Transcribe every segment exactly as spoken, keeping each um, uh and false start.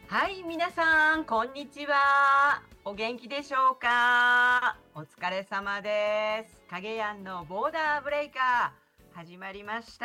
はい、皆さん、こんにちは。お元気でしょうか？お疲れ様です。影やんのボーダーブレイカー、始まりました。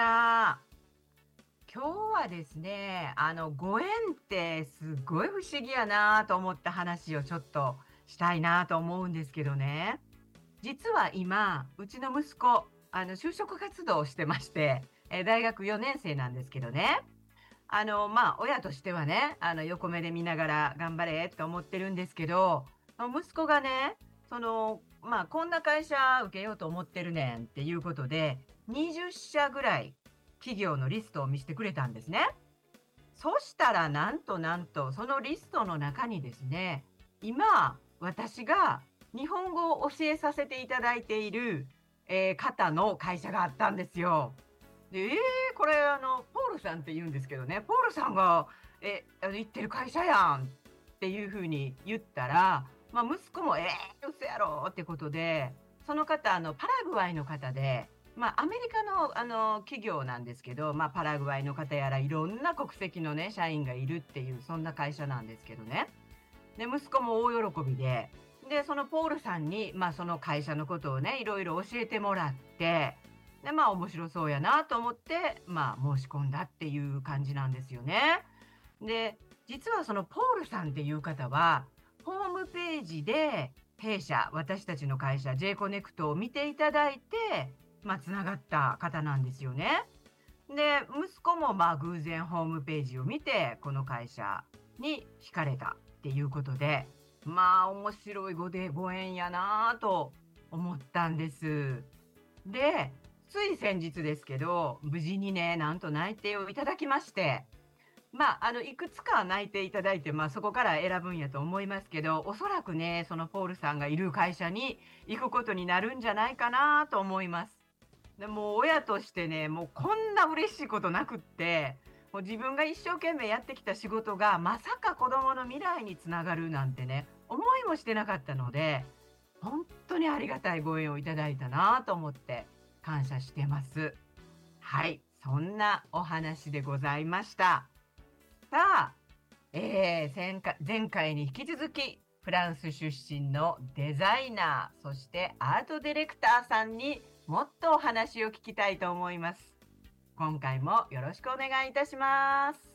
今日はですね、あの、ご縁ってすごい不思議やなと思った話をちょっとしたいなと思うんですけどね。実は今、うちの息子、あの、就職活動をしてまして、え、大学よねん生なんですけどね。あの、まあ、親としてはね、あの、横目で見ながら頑張れって思ってるんですけど、その息子がね、その、まあ、こんな会社受けようと思ってるねんっていうことで、にじゅっしゃぐらい企業のリストを見せてくれたんですね。そしたら、なんとなんと、そのリストの中にですね、今、私が日本語を教えさせていただいている、えー方の会社があったんですよ。で、えー、これあの、ポールさんって言うんですけどね、ポールさんが、え、あの、行ってる会社やんっていう風に言ったら、まあ、息子も、えー、嘘やろってことで、その方、あの、パラグアイの方で、まあ、アメリカの、あの、企業なんですけど、まあ、パラグアイの方やらいろんな国籍のね、社員がいるっていう、そんな会社なんですけどね。で、息子も大喜びで、で、そのポールさんに、まあ、その会社のことをね、いろいろ教えてもらって、で、まあ、面白そうやなと思って、まあ、申し込んだっていう感じなんですよね。で、実はそのポールさんっていう方は、ホームページで弊社、私たちの会社 J コネクトを見ていただいて、まあ、つながった方なんですよね。で、息子もまあ偶然ホームページを見て、この会社に惹かれたっていうことで、まあ面白いごでご縁やなぁと思ったんです。で、つい先日ですけど、無事にね、なんと内定をいただきまして、まあ、あの、いくつか内定いただいて、まあ、そこから選ぶんやと思いますけど、おそらくね、そのポールさんがいる会社に行くことになるんじゃないかなと思います。でも親としてね、もうこんな嬉しいことなくって、もう自分が一生懸命やってきた仕事がまさか子供の未来につながるなんてね、思いもしてなかったので、本当にありがたいご縁をいただいたなと思って感謝してます。はい、そんなお話でございました。さあ、えー前回前回に引き続き、フランス出身のデザイナー、そしてアートディレクターさんにもっとお話を聞きたいと思います。今回もよろしくお願いいたします。